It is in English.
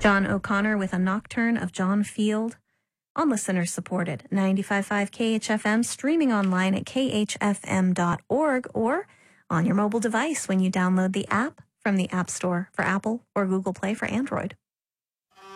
John O'Connor with A Nocturne of John Field on listener-supported 95.5 KHFM, streaming online at khfm.org or on your mobile device when you download the app from the App Store for Apple or Google Play for Android.